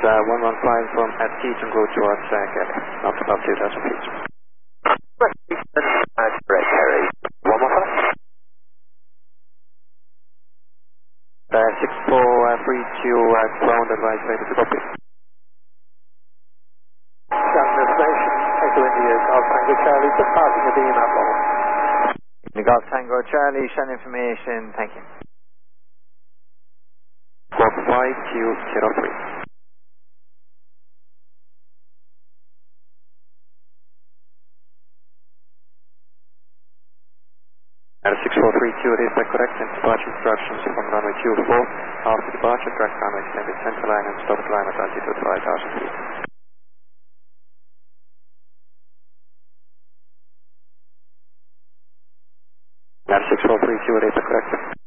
115 from ST to go towards Galley, not above 2,000 feet. Correct, Harry. 115. 6432 ground advice ready to copy. Ground destination, Echo India, Golf Tango Charlie, just passing the beam up level. Golf Tango Charlie, Shan information, thank you. 45203. 6432, it is correct, and departure instructions from runway 24. After departure, direct runway extended center line and stop line at altitude 5,000 feet. 6432, it is correct.